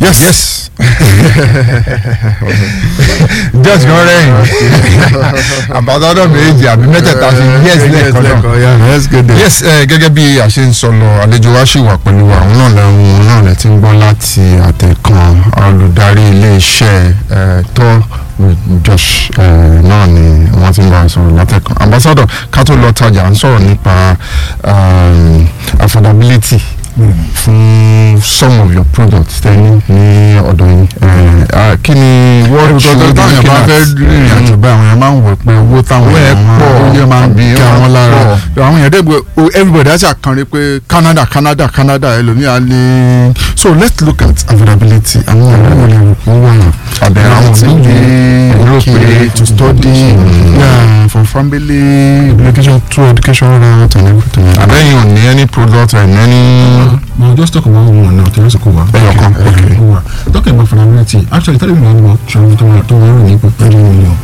Yes. Just kan rẹ́yìn àbádọ́dọ̀ méjì àbí mẹ́tẹ̀ẹ̀ta sí yes lẹ́ẹ̀kan náà. Yes, gẹ́gẹ́ bí a ṣe ń sọ lọ àlejò wa ṣì wà pẹ̀lú wa àwọn náà lẹ ti ń gbọ́ láti àtẹ̀kàn olùdarí iléeṣẹ́ Thor with Josh náà ni wọ́n ti ń bá a sọ̀rọ̀ látẹ̀kàn. Ambassador ká tó lọ tajà ń sọ̀rọ̀ nípa affordability fún some of your products tẹ́ni ní ọ̀dọ̀ yín. Kí ni wọ́n ṣe é táwọn yẹn máa fẹ́ rìnrìn àjò báyìí àwọn yẹn máa ń wọ̀ pé owó táwọn yẹn pọ̀ máa ń bí àwọn lára àwọn yẹn dẹ́gbẹ́ everybody á ṣàkànrí pé Canada ẹlòmíà lè. So let's look at affordability. Àwọn ọ̀rẹ́ wọn lè rò wọ́n wà àbẹ̀rẹ̀ àwọn tí ń to study for family education through education route and everything. Àbẹ̀yìn ò ní any product and any. We'll just talk about one now. Tell us talking about affordability. Actually, tell me about travel to 30 million.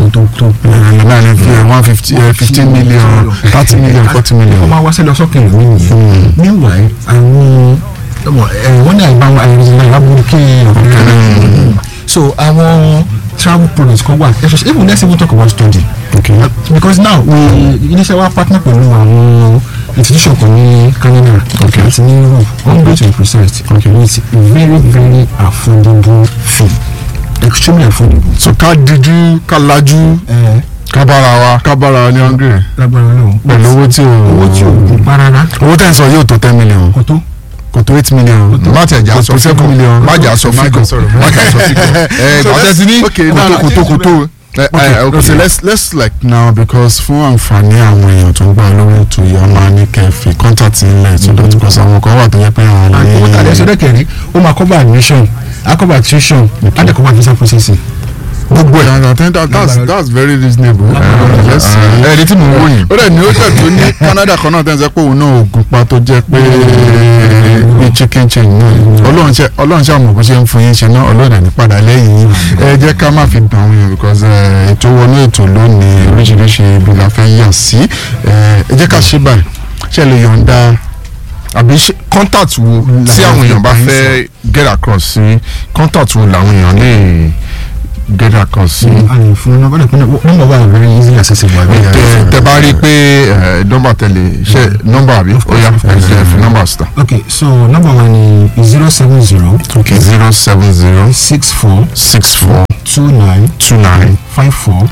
15 million, 30 million, 40 million. Ọmọ wa sẹ́lẹ̀ sọ́kè lómi nìyẹn. Meanwhile, wọ́n ní àìbáwọn àìrìnlẹ̀ lábúrúkẹ́. So àwọn travel products kan wà. Even let's even talk about study. Okay. Because now iléeṣẹ́ wa partner pẹ̀lú àwọn institution kan ní Canada. Okay. Àti ní Europe. I'm going to be precise. Okay. It's very very affordable fee. Extremely affordable. So ká díjú ká lajú kábàrà ní hungry. Lágbára náà. Pẹ̀lú owó tí o kò pa rárá. Owó tẹ̀ ń sọ yóò tó 10 million. Kò tó 8 million. Má tẹ̀ já sọ fíkọ̀ million. Má jà sọ fíkọ̀. Bàtẹ́ ti ní kòtò. Okay, so let's like now because fún àǹfààní àwọn èèyàn tó ń gbà lórí ètò yìí ọmọ ní kẹfì contact ilẹ̀ tó dọ̀tí because àwọn kan wà tó yẹ pé àwọn ní. Àwọn tàbí ẹ̀sọ́ dẹ́kẹ̀rí ó máa cover admission cover tuition and the cover visa processing. Gbogbo ẹ̀ that's very reasonable. Ẹni tí mo ń wòyìn. Ó dẹ̀ ní ó dẹ̀ tó ní Canada kan náà tẹ́sán pé òun náà ògùn pa tó jẹ́ pé bí chicken chain náà Ọlọ́run ṣàmù bó ṣe ń fún yín ṣe náà Ọlọ́run ẹ̀ ní padà lẹ́yìn yín. Ẹ jẹ́ ká má fi dàn wọ́n yẹn because ètò wọnú ètò lónìí oríṣiríṣi ibi la fẹ́ yà sí. Ẹ jẹ́ ká ṣe báyìí ṣe lè yọ̀ǹda àbí contact wo tí àwọn èèyàn bá fẹ́ get across sí contact wo làwọn èèyàn lè get across. Fún nọ́mbà wà very easily accessible. Tẹ́ bá rí pé nọ́mbà tẹ́lẹ̀ ṣe nọ́mbà àbí ó yá fún nọ́mbà star. Okay, so number one ni 070. Okay, 070 64 29 54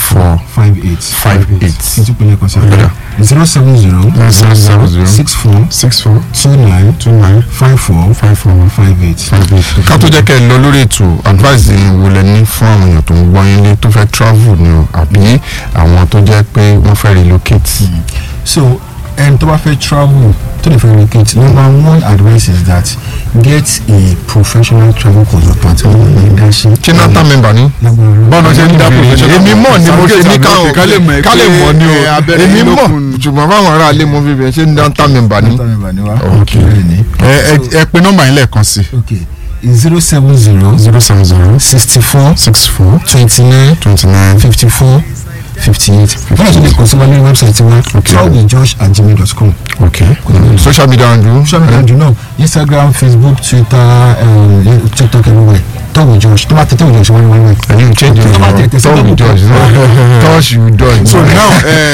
58. Ìtúpẹ̀lẹ̀ kan sí àgbẹ̀dà 070 64 29 54 58. Ká tó jẹ́ kẹ́ ẹ lọ lórí ètò advice wo lẹ ní fún àwọn èèyàn tó ń gbọ́ yín ní tó fẹ́ travel ni o àbí àwọn tó jẹ́ pé wọ́n fẹ́ relocate. So ẹni tó bá fẹ́ travel tó lè fẹ́ relocate, number one advice is that get a professional travel consultant. Ṣé NAFTA member ni? Bọ́ọ̀nù ṣe ń dá professional. Èmi mọ̀ ni mo ṣe ní ká lè mọ̀ ni o. Èmi mọ̀ ṣùgbọ́n báwọn ará ilé mọ̀ bíbẹ̀ ṣé NAFTA member ni. Ẹ pe nọ́mbà yín lẹ́ẹ̀kan sí. 070 64 29 54 58. Wọ́n tún lè kàn sí wọn ní wẹ́bsáìtì wa thorwithjosh@gmail.com. Social media handle náà Instagram, Facebook, Twitter, TikTok everywhere. Thorwithjosh tó bá tẹ Thorwithjosh wọ́n ní wọ́n ní. Ẹ̀yin change it to Thorwithjosh. So now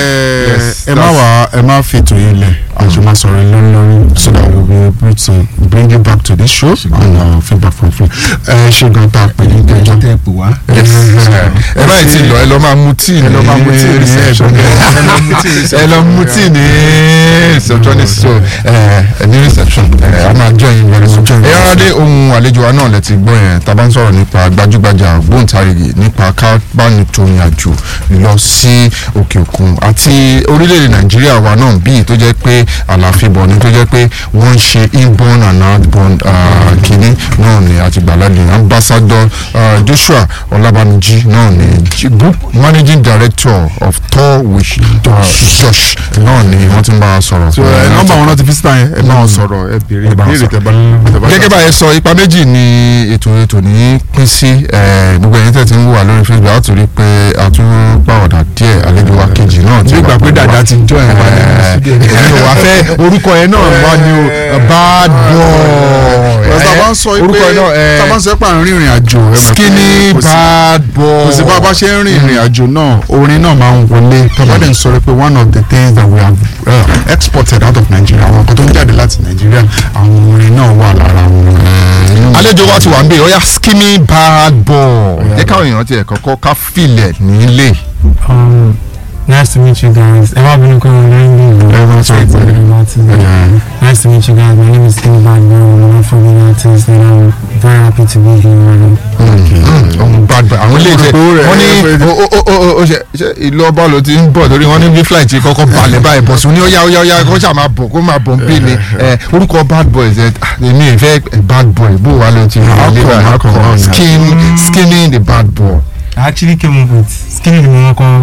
ẹ má fi ètò yìí lẹ̀ àjọ máa sọ̀rọ̀ lórí so that we will be able to bring you back to this show and feedback from you. Ṣé gan ta pè ní ìtẹ́jọ́ tẹ́ pè wá. Ẹ báyìí ti lọ ẹ lọ máa mu tíì ní reception ní reception a máa jọ yín very much. Ẹ yára dé ohun àlejò wa náà lẹ ti gbọ́ yẹn tá a bá ń sọ̀rọ̀ nípa gbajúgbajà gbóǹtarìgì nípa kábánitòrìn àjò lọ sí òkè òkun àti orílẹ̀-èdè Nàìjíríà wa náà bíi tó jẹ́ pé àlàfíbọ̀ ni tó jẹ́ pé wọ́n ń ṣe inborn and outborn kínní náà ni àti gbàládì ambassador Joshua Ọlábàmíjì náà ni group managing director of Thor with Josh náà ni wọ́n ti ń bá a sọ̀rọ̀. Nọ́mbà wọn náà ti fi síta yẹn ẹ bá wọn sọ̀rọ̀ ẹ béèrè tẹ́ bá. Gẹ́gẹ́ bá yẹn sọ ipa méjì ni ètò ní pín sí gbogbo ẹ̀yin tẹ̀ tí ń wà lórí Facebook a tún rí pé a tún pàwọ̀dà díẹ̀ àlejò wa kejì náà. Bí ìgbà pé dàda ti jọ ẹ̀ èmi ò wá fẹ́ orúkọ yẹn náà wá ní o bad boy. bá ń sọ pé orúkọ náà tá a bá ń sọ pé à ń rin ìrìn àjò Skinny Bad Boy. kò sí bá a bá ṣe ń rin ìrìn àjò náà orin náà máa ń wọlé tọ́ba dẹ̀ ń sọ pé one of the things that we have exported out of Nigeria àwọn nǹkan tó ń jáde láti Nigeria àwọn orin náà wà lára wọn. àlejò wa ti wà ń bẹ̀ ọ̀yá Skinny Bad Boy jẹ́ káwọn èèyàn tiẹ̀ kọ́kọ́ ká filẹ̀ nílé. Nice to meet you guys. Nice to meet you guys. My name is Skinny Bad Boy. I'm a Afrobeat artist, and I'm very happy to be here. Bad Boy àwọn ilé iṣẹ́ wọ́n ní ṣe ìlú ọba ló ti ń bọ̀ torí wọ́n ní bí flight kọ́kọ́ balẹ̀ báyìí bọ̀ sùn ní ó kó ṣáà máa bọ̀ kó máa bọ̀ ń bí ni orúkọ Bad Boy ṣe èmi ìfẹ́ Bad Boy bó wà ló ti rí ilé báyìí Skinny the Bad Boy. I actually came up with Skinny the Monaco.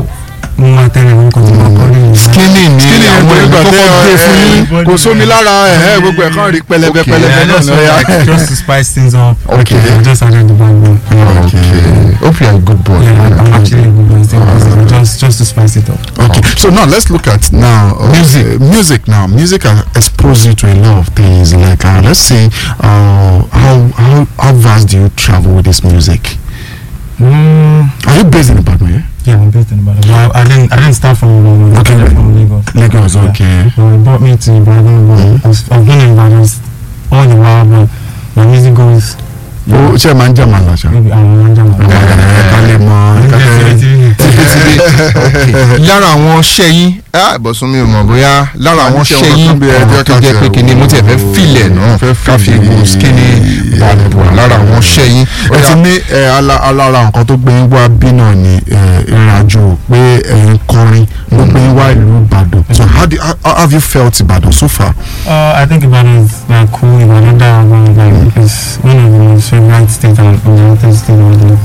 Skinny ni àwọn èèyàn kọ́kọ́ gbé fún yín kò sómi lára gbogbo ẹ̀ kàn rí pẹlẹbẹ náà. Just to spice things up. Okay. I just added the Bad Boy. Okay. Hope you are a good boy. Yeah, I'm actually a good boy. Just to spice it up. Okay. So now let's look at music. Music has exposed you to a lot of things. Like let's say how vast do you travel with this music? Are you based in Ibadan? Yeah, I'm based in Ibadan. I didn't start from Ibadan. Okay. From Lagos. Lagos, okay. Yeah. So it brought me to Ibadan. I've been in Ibadan all the while, but my music goes. Ṣé máa ń jẹ́ màá láṣà? Maybe àwọn jẹ́ màá. Kálẹ̀ mọ́ lára àwọn ṣẹ́ yín bọ̀sùn mi ò mọ̀ bóyá lára àwọn ṣẹ́ yín tó jẹ́ pé kí ni mo ti fẹ́ filẹ̀ náà ká fi wo Skinny Bad Boy lára àwọn ṣẹ́ yín. ẹ ti ní alára nǹkan tó gbé yín wá bí náà ni ìrìnàjò pé ẹ̀yin kọrin ló gbé yín wá ìlú Ìbàdàn. So how have you felt Ìbàdàn so far? I think Ibadan is like cool. Ibadan like it's one of the most favorite states and United States.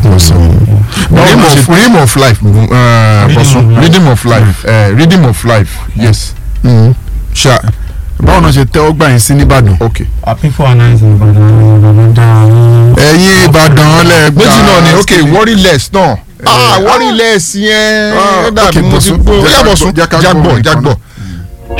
Rhythm of life, rhythm of life, rhythm of life, yes. Sure. Báwo náà ṣe tẹ́wọ́ gbà yín sí nìbàdàn? Okay. People are nice in Ibadan. Ẹ̀yin Ìbàdàn lẹ́gbàá. méjì náà ni okay worry less náà worry less yẹn dàbí mo ti gbó jágbọ̀